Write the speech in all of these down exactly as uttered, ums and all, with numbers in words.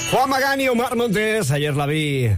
Juan Magán i Omar Montes, ayer la vi.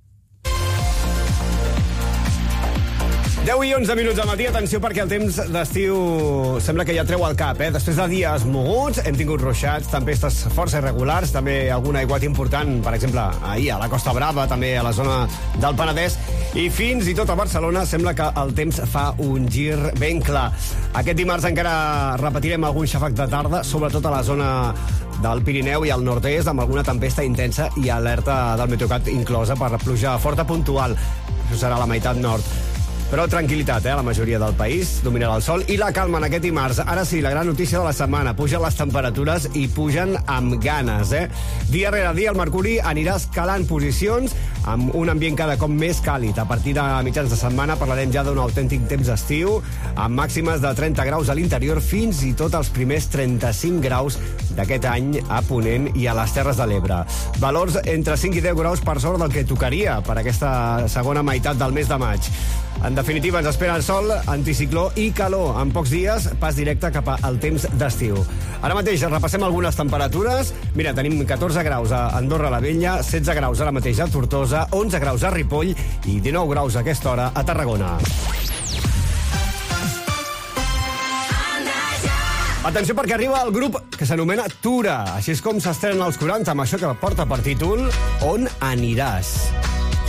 deu i onze minuts al matí, atenció perquè el temps d'estiu sembla que ja treu el cap, eh? Després de dies moguts, hem tingut ruixats, tempestes força irregulars, també algun aiguat important, per exemple, ahir a la Costa Brava, també a la zona del Penedès, i fins i tot a Barcelona sembla que el temps fa un gir ben clar. Aquest dimarts encara repetirem algun xàfec de tarda, sobretot a la zona del Pirineu i al nord-est, amb alguna tempesta intensa i alerta del Meteocat inclosa per pluja forta puntual. Això serà la meitat nord. Però tranquil·litat, eh? La majoria del país dominarà el sol i la calma en aquest dimarts. Ara sí, la gran notícia de la setmana. Pugen les temperatures i pugen amb ganes, eh? Dia rere dia el mercuri anirà escalant posicions amb un ambient cada cop més càlid. A partir de mitjans de setmana parlarem ja d'un autèntic temps d'estiu, amb màximes de trenta graus a l'interior, fins i tot els primers trenta-cinc graus d'aquest any a Ponent i a les Terres de l'Ebre. Valors entre cinc i deu graus per sobre del que tocaria per aquesta segona meitat del mes de maig. En definitiva, ens espera el sol, anticicló i calor. En pocs dies, pas directe cap al temps d'estiu. Ara mateix repassem algunes temperatures. Mira, tenim catorze graus a Andorra la Vella, setze graus ara mateix a Tortosa, onze graus a Ripoll i dinou graus a aquesta hora a Tarragona. Atenció perquè arriba el grup que s'anomena Tura. Així és com s'estrenen als quaranta amb això que porta per títol On aniràs.